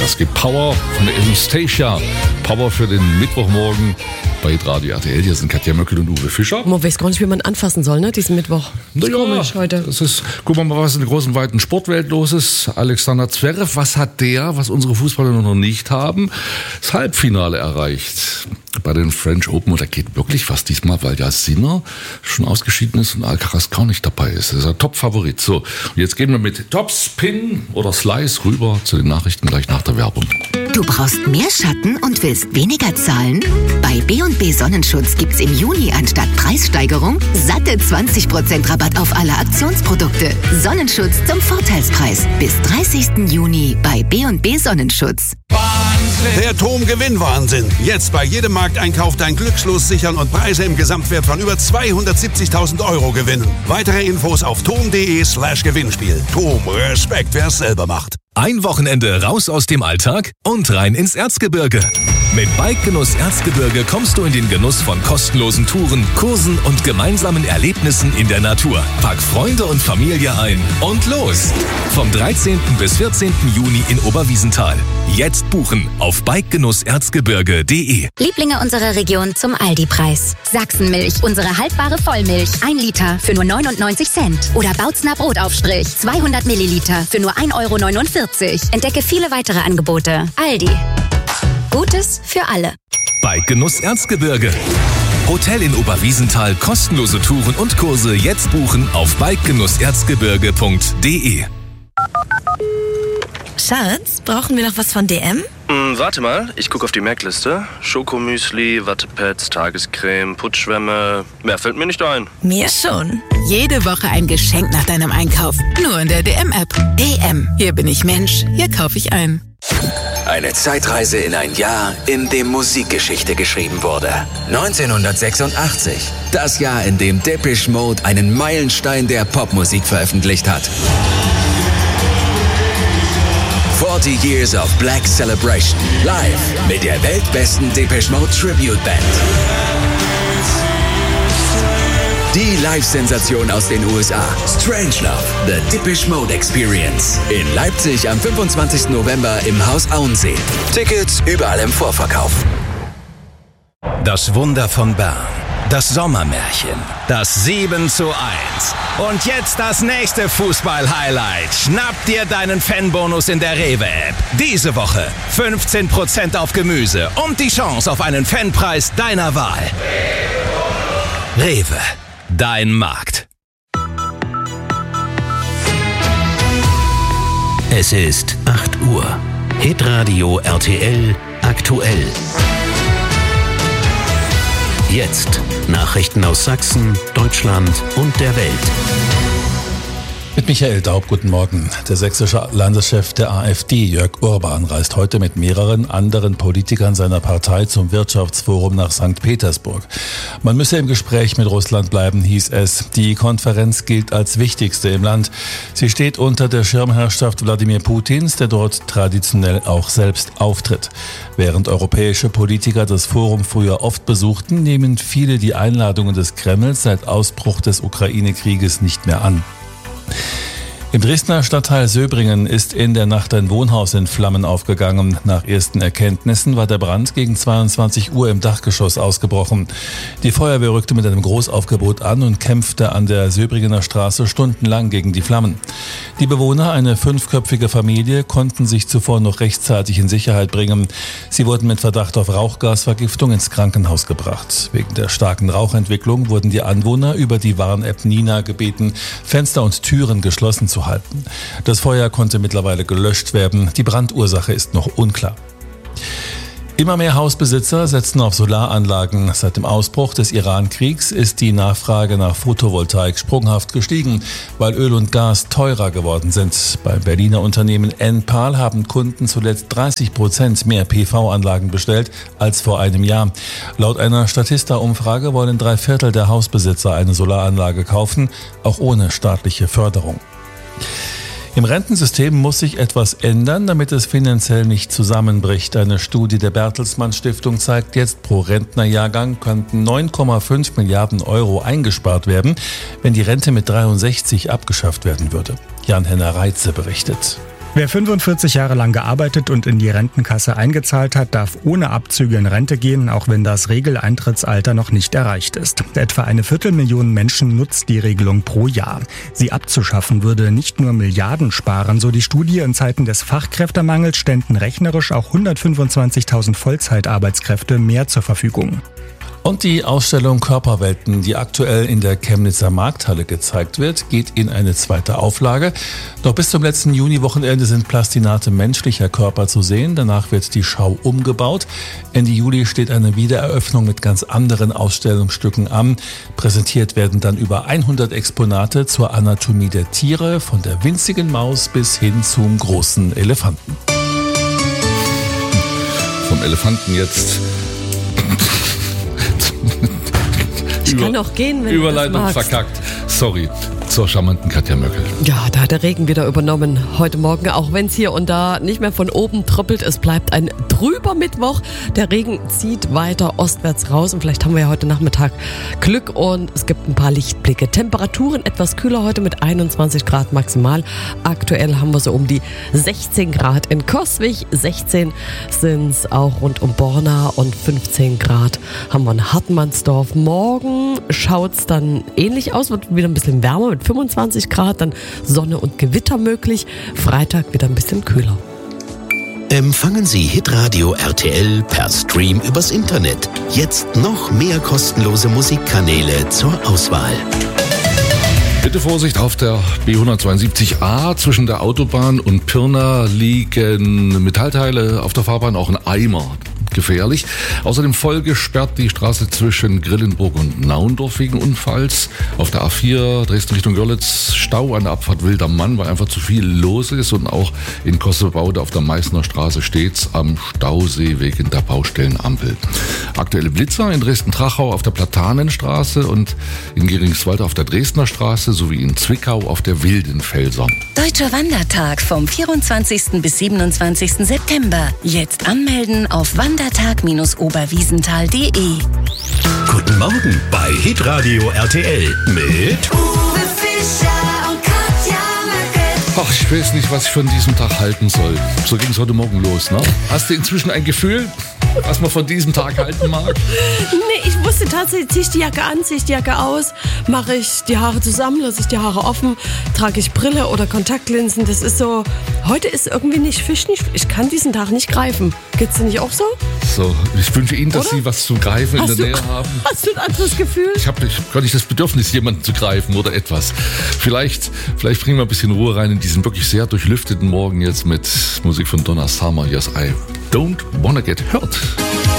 Es gibt Power von der Anastasia. Power für den Mittwochmorgen bei Radio RTL. Hier sind Katja Möckel und Uwe Fischer. Man weiß gar nicht, wie man anfassen soll, ne, diesen Mittwoch. Das ist komisch heute. Das ist, gucken wir mal, was in der großen, weiten Sportwelt los ist. Alexander Zverev, was hat der, was unsere Fußballer noch nicht haben? Das Halbfinale erreicht bei den French Open. Und da geht wirklich was diesmal, weil ja Sinner schon ausgeschieden ist und Alcaraz gar nicht dabei ist. Das ist ein Top-Favorit. So, und jetzt gehen wir mit Topspin oder Slice rüber zu den Nachrichten gleich nach der Werbung. Du brauchst mehr Schatten und willst weniger zahlen? Bei B&B Sonnenschutz gibt's im Juni anstatt Preissteigerung satte 20% Rabatt auf alle Aktionsprodukte. Sonnenschutz zum Vorteilspreis. Bis 30. Juni bei B&B Sonnenschutz. Der TOM-Gewinnwahnsinn. Jetzt bei jedem Markteinkauf dein Glückslos sichern und Preise im Gesamtwert von über 270.000 € gewinnen. Weitere Infos auf tom.de/Gewinnspiel. TOM, Respekt, wer es selber macht. Ein Wochenende raus aus dem Alltag und rein ins Erzgebirge. Mit Bikegenuss Erzgebirge kommst du in den Genuss von kostenlosen Touren, Kursen und gemeinsamen Erlebnissen in der Natur. Pack Freunde und Familie ein und los! Vom 13. bis 14. Juni in Oberwiesenthal. Jetzt buchen auf bikegenusserzgebirge.de. Lieblinge unserer Region zum Aldi-Preis. Sachsenmilch, unsere haltbare Vollmilch. 1 Liter für nur 99 Cent. Oder Bautzner Brotaufstrich, 200 Milliliter für nur 1,49 €. Entdecke viele weitere Angebote. Aldi. Gutes für alle. Bikegenuss Erzgebirge. Hotel in Oberwiesenthal, kostenlose Touren und Kurse jetzt buchen auf bikegenusserzgebirge.de. Schatz, brauchen wir noch was von DM? Warte mal, ich gucke auf die Merkliste. Schokomüsli, Wattepads, Tagescreme, Putzschwämme. Mehr fällt mir nicht ein. Mir schon. Jede Woche ein Geschenk nach deinem Einkauf. Nur in der DM-App. DM. Hier bin ich Mensch. Hier kaufe ich ein. Eine Zeitreise in ein Jahr, in dem Musikgeschichte geschrieben wurde. 1986. Das Jahr, in dem Depeche Mode einen Meilenstein der Popmusik veröffentlicht hat. 40 Years of Black Celebration. Live mit der weltbesten Depeche Mode Tribute Band. Die Live-Sensation aus den USA. Strangelove, The Depeche Mode Experience. In Leipzig am 25. November im Haus Auensee. Tickets überall im Vorverkauf. Das Wunder von Bern. Das Sommermärchen. Das 7:1. Und jetzt das nächste Fußball-Highlight. Schnapp dir deinen Fanbonus in der Rewe-App. Diese Woche 15% auf Gemüse und die Chance auf einen Fanpreis deiner Wahl. Rewe. Dein Markt. Es ist 8 Uhr. Hitradio RTL aktuell. Jetzt Nachrichten aus Sachsen, Deutschland und der Welt. Mit Michael Daub, guten Morgen. Der sächsische Landeschef der AfD, Jörg Urban, reist heute mit mehreren anderen Politikern seiner Partei zum Wirtschaftsforum nach St. Petersburg. Man müsse im Gespräch mit Russland bleiben, hieß es. Die Konferenz gilt als wichtigste im Land. Sie steht unter der Schirmherrschaft Wladimir Putins, der dort traditionell auch selbst auftritt. Während europäische Politiker das Forum früher oft besuchten, nehmen viele die Einladungen des Kremls seit Ausbruch des Ukraine-Krieges nicht mehr an. Im Dresdner Stadtteil Söbringen ist in der Nacht ein Wohnhaus in Flammen aufgegangen. Nach ersten Erkenntnissen war der Brand gegen 22 Uhr im Dachgeschoss ausgebrochen. Die Feuerwehr rückte mit einem Großaufgebot an und kämpfte an der Söbringener Straße stundenlang gegen die Flammen. Die Bewohner, eine 5-köpfige Familie, konnten sich zuvor noch rechtzeitig in Sicherheit bringen. Sie wurden mit Verdacht auf Rauchgasvergiftung ins Krankenhaus gebracht. Wegen der starken Rauchentwicklung wurden die Anwohner über die Warn-App Nina gebeten, Fenster und Türen geschlossen zu halten. Das Feuer konnte mittlerweile gelöscht werden. Die Brandursache ist noch unklar. Immer mehr Hausbesitzer setzen auf Solaranlagen. Seit dem Ausbruch des Iran-Kriegs ist die Nachfrage nach Photovoltaik sprunghaft gestiegen, weil Öl und Gas teurer geworden sind. Beim Berliner Unternehmen Enpal haben Kunden zuletzt 30% mehr PV-Anlagen bestellt als vor einem Jahr. Laut einer Statista-Umfrage wollen 3/4 der Hausbesitzer eine Solaranlage kaufen, auch ohne staatliche Förderung. Im Rentensystem muss sich etwas ändern, damit es finanziell nicht zusammenbricht. Eine Studie der Bertelsmann Stiftung zeigt jetzt, pro Rentnerjahrgang könnten 9,5 Milliarden € eingespart werden, wenn die Rente mit 63 abgeschafft werden würde. Jan-Henner Reitze berichtet. Wer 45 Jahre lang gearbeitet und in die Rentenkasse eingezahlt hat, darf ohne Abzüge in Rente gehen, auch wenn das Regeleintrittsalter noch nicht erreicht ist. Etwa 250.000 Menschen nutzt die Regelung pro Jahr. Sie abzuschaffen würde nicht nur Milliarden sparen, so die Studie. In Zeiten des Fachkräftemangels ständen rechnerisch auch 125.000 Vollzeitarbeitskräfte mehr zur Verfügung. Und die Ausstellung Körperwelten, die aktuell in der Chemnitzer Markthalle gezeigt wird, geht in eine zweite Auflage. Doch bis zum letzten Juni-Wochenende sind Plastinate menschlicher Körper zu sehen. Danach wird die Schau umgebaut. Ende Juli steht eine Wiedereröffnung mit ganz anderen Ausstellungsstücken an. Präsentiert werden dann über 100 Exponate zur Anatomie der Tiere, von der winzigen Maus bis hin zum großen Elefanten. Vom Elefanten jetzt... Ich kann auch gehen, wenn Überleitung du das magst. Verkackt. Sorry. Zur charmanten Katja Möckel. Ja, da hat der Regen wieder übernommen heute Morgen, auch wenn es hier und da nicht mehr von oben tröppelt. Es bleibt ein trüber Mittwoch. Der Regen zieht weiter ostwärts raus und vielleicht haben wir ja heute Nachmittag Glück und es gibt ein paar Lichtblicke. Temperaturen etwas kühler heute mit 21 Grad maximal. Aktuell haben wir so um die 16 Grad in Coswig, 16 sind es auch rund um Borna und 15 Grad haben wir in Hartmannsdorf. Morgen schaut es dann ähnlich aus, wird wieder ein bisschen wärmer mit 25 Grad, dann Sonne und Gewitter möglich. Freitag wieder ein bisschen kühler. Empfangen Sie Hitradio RTL per Stream übers Internet. Jetzt noch mehr kostenlose Musikkanäle zur Auswahl. Bitte Vorsicht, auf der B172a zwischen der Autobahn und Pirna liegen Metallteile auf der Fahrbahn, auch ein Eimer. Gefährlich. Außerdem vollgesperrt die Straße zwischen Grillenburg und Naundorf wegen Unfalls. Auf der A4 Dresden Richtung Görlitz Stau an der Abfahrt Wilder Mann, weil einfach zu viel los ist. Und auch in Kossebaude auf der Meißner Straße stets am Stausee wegen der Baustellenampel. Aktuelle Blitzer in Dresden-Trachau auf der Platanenstraße und in Geringswalde auf der Dresdner Straße sowie in Zwickau auf der Wildenfelser. Deutscher Wandertag vom 24. bis 27. September. Jetzt anmelden auf wandertag-oberwiesenthal.de. Guten Morgen bei Hitradio RTL mit Uwe Fischer und Katja Möckel. Ach, ich weiß nicht, was ich von diesem Tag halten soll. So ging es heute Morgen los, ne? Hast du inzwischen ein Gefühl, was man von diesem Tag halten mag? Nee, ich wusste tatsächlich, ziehe ich die Jacke an, ziehe ich die Jacke aus, mache ich die Haare zusammen, lasse ich die Haare offen, trage ich Brille oder Kontaktlinsen. Das ist so, heute ist irgendwie nicht Fisch, ich kann diesen Tag nicht greifen. Geht's dir nicht auch so? So, ich wünsche Ihnen, dass Oder? Sie was zum Greifen in der Nähe haben. Hast du ein anderes Gefühl? Ich habe gar nicht das Bedürfnis, jemanden zu greifen oder etwas. Vielleicht bringen wir ein bisschen Ruhe rein in diesen wirklich sehr durchlüfteten Morgen jetzt mit Musik von Donna Summer. Yes, I don't wanna get hurt.